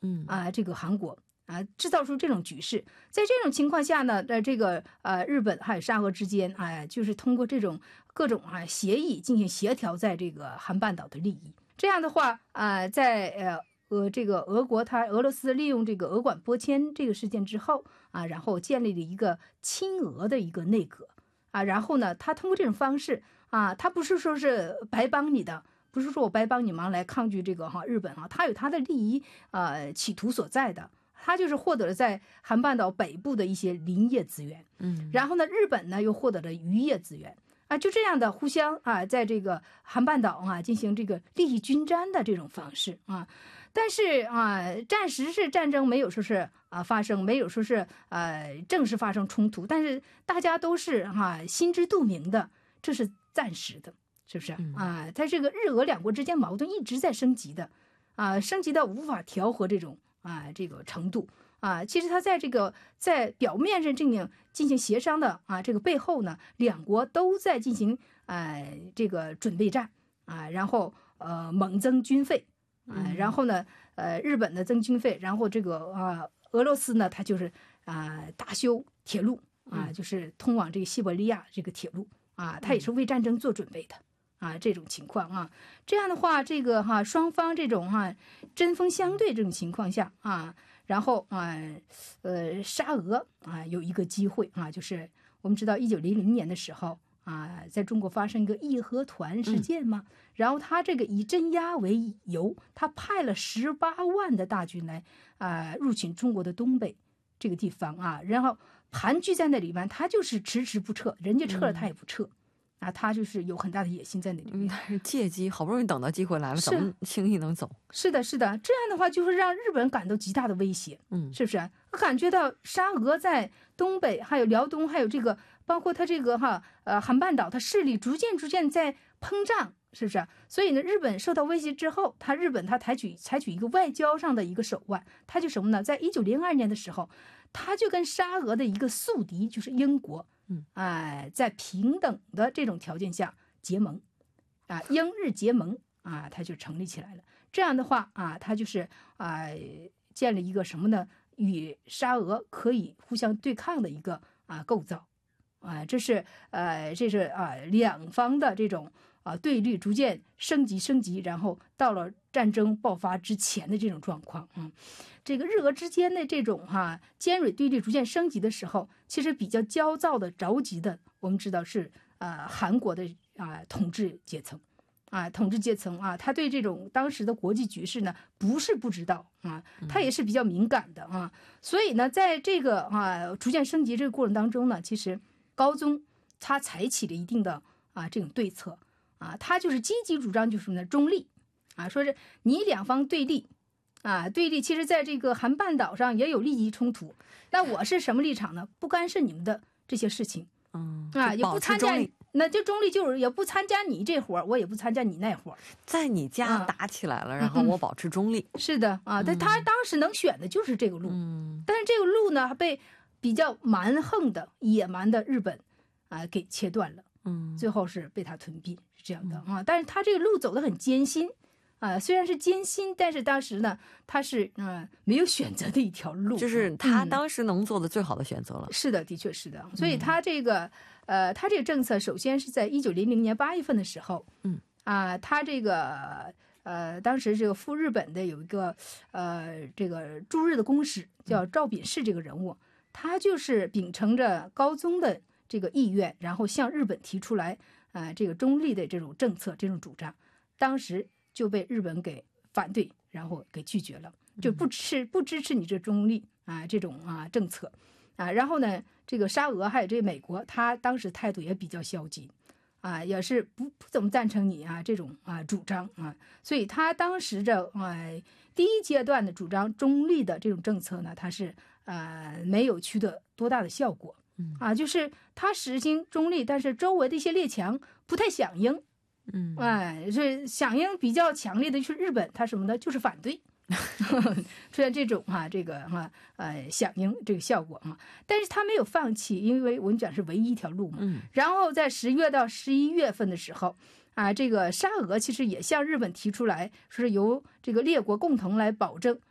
这个韩国。制造出这种局势，在这种情况下呢，这个日本还有沙俄之间就是通过这种各种协议进行协调，在这个韩半岛的利益。这样的话在这个俄罗斯利用这个俄管拨迁这个事件之后然后建立了一个亲俄的一个内阁然后呢，他通过这种方式他不是说是白帮你的。不是说我白帮你忙来抗拒这个日本他有他的利益企图所在的。他就是获得了在韩半岛北部的一些林业资源，然后呢，日本呢又获得了渔业资源就这样的互相在这个韩半岛进行这个利益均沾的这种方式但是暂时是战争没有说是发生，没有说是正式发生冲突，但是大家都是心知肚明的，这是暂时的，是不是在这个日俄两国之间矛盾一直在升级的升级到无法调和这种。这个程度其实他在表面上进行协商的这个背后呢，两国都在进行这个准备战然后猛增军费然后呢日本的增军费，然后这个俄罗斯呢，它就是大修铁路就是通往这个西伯利亚这个铁路它也是为战争做准备的。这种情况这样的话，这个双方这种针锋相对这种情况下然后沙俄有一个机会就是我们知道1900年的时候在中国发生一个义和团事件嘛，然后他这个以镇压为由，他派了18万的大军来入侵中国的东北这个地方然后盘踞在那里边，他就是迟迟不撤，人家撤了他也不撤。他就是有很大的野心在那里面。 但是借机好不容易等到机会来了，怎么轻易能走？ 是的，是的，这样的话就会让日本感到极大的威胁。是不是？感觉到沙俄在东北，还有辽东，还有这个包括他这个韩半岛，他势力逐渐在膨胀，是不是？所以呢，日本受到威胁之后，日本采取一个外交上的一个手腕，他就什么呢？在1902年的时候，他就跟沙俄的一个宿敌就是英国。在平等的这种条件下结盟英日结盟它就成立起来了。这样的话它就是建立一个什么呢？与沙俄可以互相对抗的一个构造这是两方的这种对立逐渐升级，然后到了战争爆发之前的这种状况这个日俄之间的这种尖锐对立逐渐升级的时候，其实比较焦躁的着急的，我们知道是韩国的统治阶层他对这种当时的国际局势呢不是不知道他也是比较敏感的所以呢，在这个逐渐升级这个过程当中呢，其实高宗他采取了一定的这种对策他就是积极主张就是呢中立说是你两方对立对立，其实在这个韩半岛上也有利益冲突，那我是什么立场呢？不干涉你们的这些事情也不参加，那就中立，就是也不参加你这活，我也不参加你那活， 在你家打起来了然后我保持中立。 是的但他当时能选的就是这个路但是这个路呢被比较蛮横的野蛮的日本给切断了最后是被他吞并，是这样的但是他这个路走得很艰辛虽然是艰辛，但是当时呢，他是没有选择的一条路， 就是他当时能做的最好的选择了。 是的，的确是的。所以他这个他这个政策，首先是在1900年8月份的时候，他这个当时这个赴日本的有一个这个驻日的公使叫赵秉士这个人物，他就是秉承着高宗的这个意愿，然后向日本提出来这个中立的这种政策、这种主张，当时就被日本给反对，然后给拒绝了，就不支持你这中立这种政策然后呢，这个沙俄还有这个美国，他当时态度也比较消极也是不怎么赞成你这种主张所以他当时第一阶段的主张中立的这种政策呢，他是没有取得多大的效果就是他实行中立，但是周围的一些列强不太响应是响应比较强烈的就是日本，他什么呢？就是反对，出现这种这个响应这个效果但是他没有放弃，因为我们讲是唯一一条路嘛。然后在10月到11月份的时候这个沙俄其实也向日本提出来，说是由这个列国共同来保证